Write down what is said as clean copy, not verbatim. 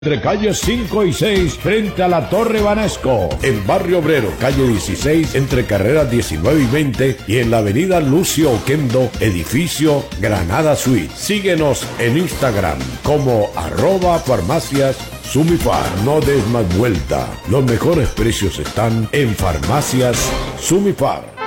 Entre calles 5 y 6, frente a la Torre Banesco, en Barrio Obrero, calle 16, entre carreras 19 y 20, y en la avenida Lucio Oquendo, edificio Granada Suite. Síguenos en Instagram como @farmacias Sumifar. No des más vuelta, los mejores precios están en Farmacias Sumifar.